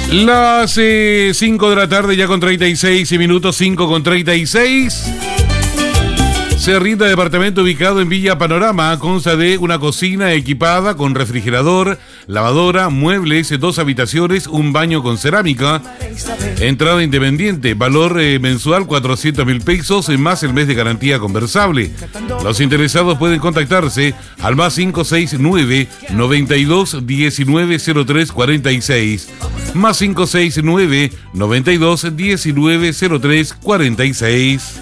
Las 5 de la tarde ya con 36 minutos, 5 con 36. Cerrita, departamento ubicado en Villa Panorama, consta de una cocina equipada con refrigerador, lavadora, muebles, 2 habitaciones, un baño con cerámica. Entrada independiente, valor mensual 400.000 pesos, más el mes de garantía conversable. Los interesados pueden contactarse al más 569 92 19 03 46. Más 569 92 19 03 46.